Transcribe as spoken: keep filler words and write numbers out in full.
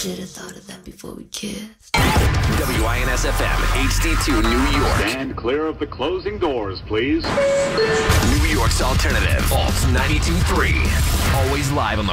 should have thought of that before we kissed. W I N S F M, H D two, New York. Stand clear of the closing doors, please. New York's alternative, Alt ninety-two point three. Always live on the